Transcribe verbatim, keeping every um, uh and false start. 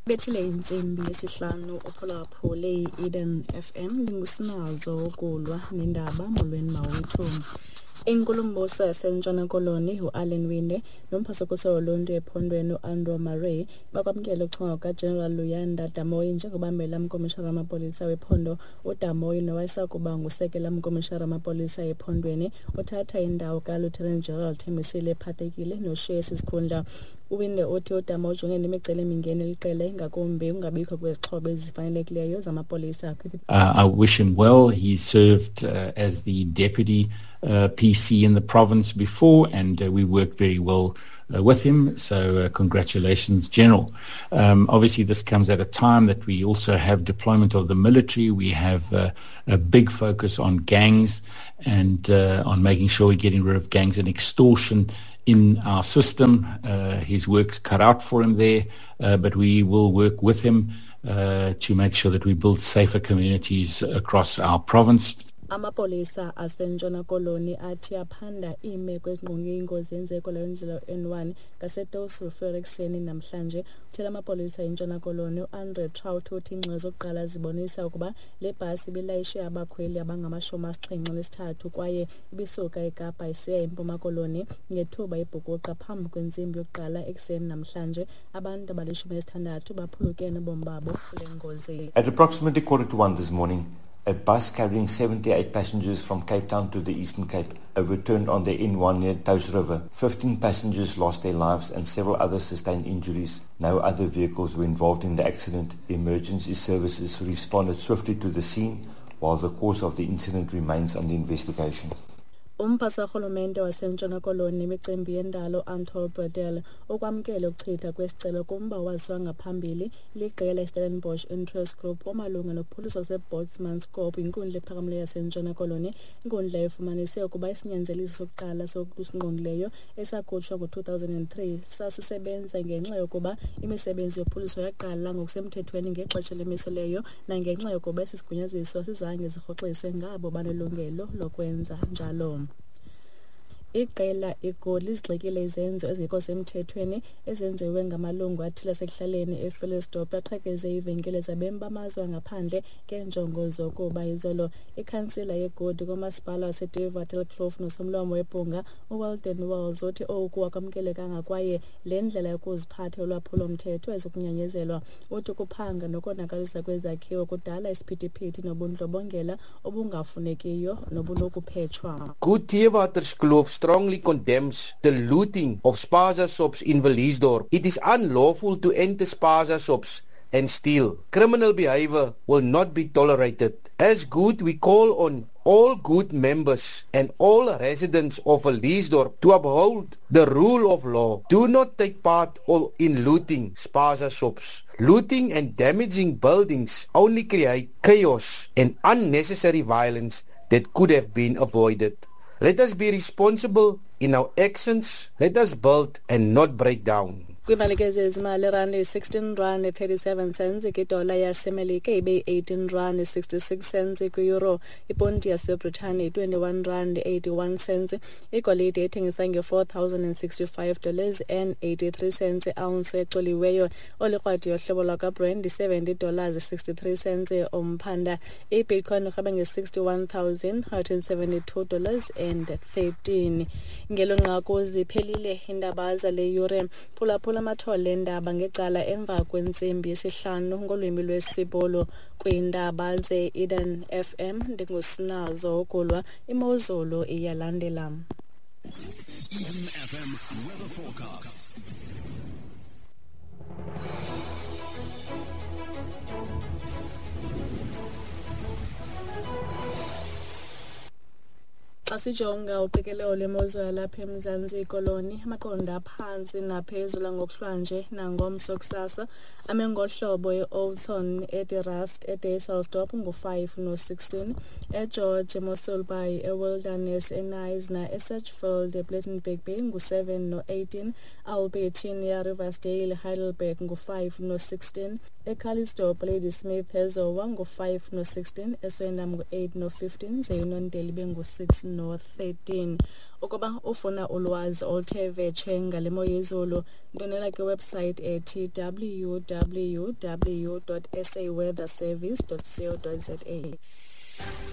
Bethile insimbi yesihlanu ophulaphula le Eden F M lingusinazo kulwa nendaba molweni mawethu. Inkulumbuso yaseNtshona Koloni uAllen Winde nomphasakusa woluntu ephondweni uAndrew Murray bakwamkela uchongo kaGeneral Luyanda Damoy njengobambela umkomishana wamapolisa wephondo. uDamoy nowayesakuba ngusekela umkomishana wamapolisa ephondweni uthatha indawo kaLieutenant General Thembisile Phathekile noshiye isikhundla. Uwinde uthi uDamoy ujonge nemicelo emingeni liqela ingakumbi ungabikho kwezixhobo ezifanelekileyo zamapolisa. Uh, I wish him well. He served uh, as the deputy uh, P C in the province before, and uh, we worked very well uh, with him. So uh, congratulations, General. Um, obviously, this comes at a time that we also have deployment of the military. We have uh, a big focus on gangs and uh, on making sure we're getting rid of gangs and extortion in our system. Uh, his work's cut out for him there, uh, but we will work with him uh, to make sure that we build safer communities across our province. Amapolisa aseNtshona Koloni athi aphanda imeko ezinqunye ingozi yenzeko leyo ndlela N one ngaseDosu Ferexeni namhlanje. Uthela amapolisa eNtshona Koloni uAndre Trout uthi ingxelo zokuqala zibonisa ukuba le bhasi ibilayishe abakhweli abangamashumi asixhenxe nesithathu kwaye ibisuka eKapa isiya eMpuma Koloni ngethuba ibhukuqa phambi kwentsimbi yokuqala ekuseni namhlanje. Abantu abalishumi nesithandathu baphulukene ubomi babo kule ngozi. At approximately quarter to one this morning, a bus carrying seventy-eight passengers from Cape Town to the Eastern Cape overturned on the N one near Toes River. fifteen passengers lost their lives and several others sustained injuries. No other vehicles were involved in the accident. Emergency services responded swiftly to the scene, while the cause of the incident remains under investigation. Umphathiswa karhulumente waseNtshona Koloni imicimbi yendalo Anton Bredel okwamkela ukuchitha kwesicelo kumba waziwa ngaphambili liqela iStellenbosch Interest Group omalunga nophuliso lwaseBotsmanskop inkundla ephakamileyo yaseNtshona Koloni. Inkundla ifumanise ukuba isinyanzeliso sokuqala sokusingqongileyo esakhutshwa ngo two thousand three sasisebenza ngenxa yokuba imisebenzi yophuliso yaqala ngokusemthethweni ngexesha lemisoleyo nangenxa yokuba esisigunyaziso sizange zirhoxiswe ngabo banelungelo lokwenza njalo. Iqela igoli izigxekile izenzo ezikho semthethweni ezenziwe ngamalungu athile asekuhlaleni ePhillipsdorp aqhekeze ivenkile zabemi bamazwe ngaphandle ngeenjongo zokuba izolo. Ikhansila yegodi komasipala waseDevatel Kloof nosomlomo weBhunga uWalden Wells uthi oku wakwamkelekanga kwaye le ndlela yokuziphatha olwaphulomthetho ezokunyanyezelwa. Uthi kuphanga nokonakalisa kwezakhiwo kudala isiphithiphithi nobundlobongela obungafunekiyo nobunokuphetshwa. Devatel Kloof strongly condemns the looting of spaza shops in Valiesdorp. It is unlawful to enter spaza shops and steal. Criminal behavior will not be tolerated. As Good, we call on all Good members and all residents of Valiesdorp to uphold the rule of law. Do not take part in looting spaza shops. Looting and damaging buildings only create chaos and unnecessary violence that could have been avoided. Let us be responsible in our actions. Let us build and not break down. Kwimalekezi ezimali rand sixteen rand thirty-seven cents idola yasemelika ibe eighteen rand sixty-six cents kwi-euro. Iponti yaseBritane twenty-one rand eighty-one cents. Igolide ethengisa nge-four thousand sixty-five dollars and eighty-three cents ounce exoliweyo. Olikrwadi yohlobo lwakaBrand seventy dollars sixty-three cents omphanda. iBitcoin irhweba nge-sixty-one thousand one hundred seventy-two dollars and thirteen. Ngelo nqaku ziphelile indaba zale yure. Phulaphula amathole endaba ngecala emva kwentsimbi yesihlanu ngolwimi lwesibolo kwiindaba ze-Eden F M. Ndingusinazo ukulwa imozulu iyalandela. Eden F M weather forecast. Asijonga uqikelelo lemozulu lapha eMzantsi Koloni amaqonda aphansi naphezulu ngokuhlwanje nangomso kusasa amengohlobo eOldton eDerust eDayselsdorp ngu-five no sixteen eGeorge Moselby eWilderness eNisna eSatchfield ePlettenberg Bay ngu-seven no eighteen Albertine eRiversdale Heidelberg ngu-five no sixteen eCalisdorp Ladysmith eZowa ngu-five no sixteen eSwendam ngu-eight no fifteen Zeyinondeli bengu-six no no thirteen. Ukuba ufuna ulwazi oluthe vetshe ngale mo yezulu, ndonela kwiwebsite ethi w w w dot s a weather service dot co dot za.